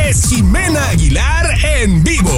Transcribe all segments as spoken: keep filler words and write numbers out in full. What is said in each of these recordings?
es Jimena Aguilar en vivo.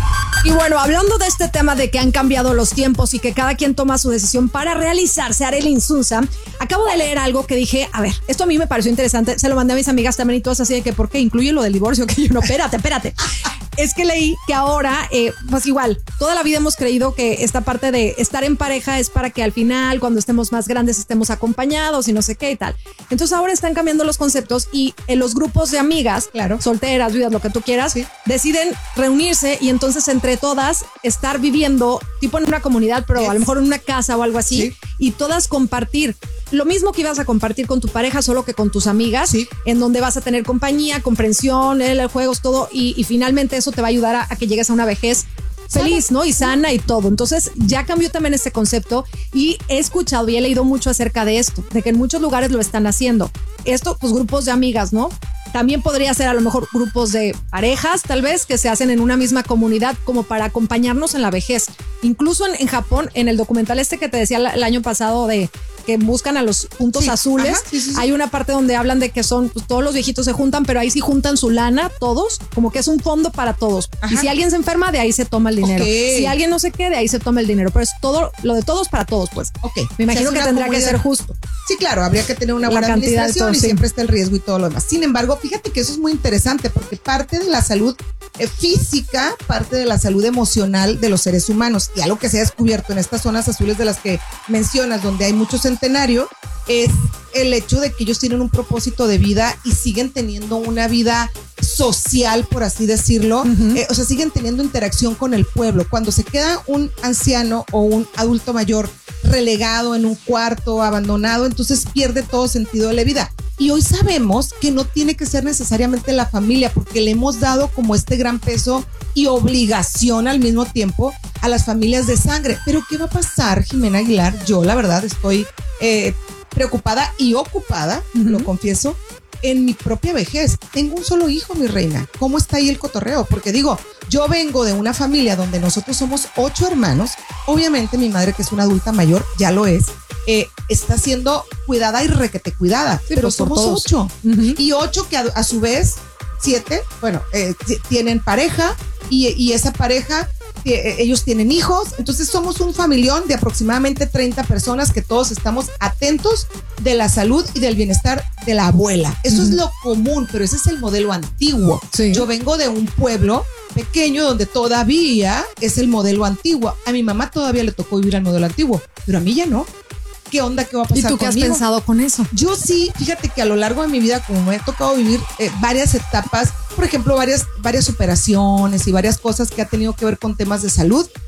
Y bueno, hablando de este tema de que han cambiado los tiempos y que cada quien toma su decisión para realizarse, Arely Insunza, acabo de leer algo que dije, a ver, esto a mí me pareció interesante, se lo mandé a mis amigas también y todas así de que, ¿por qué incluye lo del divorcio? Que yo no, espérate, espérate. Es que leí que ahora, eh, pues igual, toda la vida hemos creído que esta parte de estar en pareja es para que al final, cuando estemos más grandes, estemos acompañados y no sé qué y tal. Entonces ahora están cambiando los conceptos y en los grupos de amigas, claro, solteras, viudas, lo que tú quieras, sí, deciden reunirse y entonces entre todas estar viviendo tipo en una comunidad, pero yes, a lo mejor en una casa o algo así, sí, y todas compartir lo mismo que ibas a compartir con tu pareja, solo que con tus amigas, sí, en donde vas a tener compañía, comprensión, el, juegos, todo, y, y finalmente eso te va a ayudar a, a que llegues a una vejez feliz, ¿no? Y sana y todo. Entonces ya cambió también este concepto y he escuchado y he leído mucho acerca de esto, de que en muchos lugares lo están haciendo. Esto, pues grupos de amigas, ¿no? También podría ser a lo mejor grupos de parejas, tal vez, que se hacen en una misma comunidad como para acompañarnos en la vejez. Incluso en, en Japón, en el documental este que te decía el, el año pasado de que buscan a los puntos sí, azules, ajá, sí, sí, sí, hay una parte donde hablan de que son, pues todos los viejitos se juntan, pero ahí sí juntan su lana, todos, como que es un fondo para todos. Ajá. Y si alguien se enferma, de ahí se toma el dinero. Okay. Si alguien no se quede, de ahí se toma el dinero. Pero es todo, lo de todos para todos, pues. Ok. Me imagino que tendría comunidad que ser justo. Sí, claro, habría que tener una buena administración todo, y sí, siempre está el riesgo y todo lo demás. Sin embargo, fíjate que eso es muy interesante porque parte de la salud eh, física, parte de la salud emocional de los seres humanos y algo que se ha descubierto en estas zonas azules de las que mencionas, donde hay mucho centenario, es el hecho de que ellos tienen un propósito de vida y siguen teniendo una vida social, por así decirlo, uh-huh, eh, o sea, siguen teniendo interacción con el pueblo. Cuando se queda un anciano o un adulto mayor relegado en un cuarto, abandonado, entonces pierde todo sentido de la vida. Y hoy sabemos que no tiene que ser necesariamente la familia, porque le hemos dado como este gran peso y obligación al mismo tiempo a las familias de sangre. Pero ¿qué va a pasar, Jimena Aguilar? Yo, la verdad, estoy eh, preocupada y ocupada, uh-huh, lo confieso, en mi propia vejez. Tengo un solo hijo, mi reina. ¿Cómo está ahí el cotorreo? Porque digo, yo vengo de una familia donde nosotros somos ocho hermanos. Obviamente mi madre, que es una adulta mayor, ya lo es, eh, está siendo cuidada y requete cuidada, sí, pero somos todos. ocho. Uh-huh. Y ocho que a, a su vez, siete, bueno, eh, tienen pareja y, y esa pareja, eh, ellos tienen hijos. Entonces somos un familión de aproximadamente treinta personas que todos estamos atentos de la salud y del bienestar de la abuela. Eso, uh-huh, es lo común, pero ese es el modelo antiguo. Sí. Yo vengo de un pueblo pequeño donde todavía es el modelo antiguo. A mi mamá todavía le tocó vivir al modelo antiguo, pero a mí ya no. ¿Qué onda? ¿Qué va a pasar conmigo? ¿Y tú qué has pensado con eso? Yo sí, fíjate que a lo largo de mi vida, como me ha tocado vivir eh, varias etapas, por ejemplo, varias, varias operaciones y varias cosas que ha tenido que ver con temas de salud,